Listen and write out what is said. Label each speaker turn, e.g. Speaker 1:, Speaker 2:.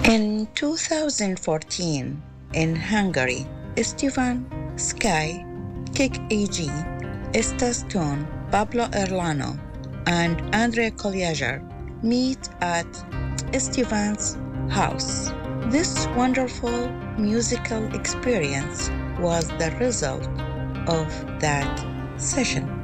Speaker 1: In 2014, in Hungary, Stefan Sky, Kick AG, Esta Stone, Pablo Erlano, and Andrea Kolyager meet at Stefan's house. This wonderful musical experience was the result of that session.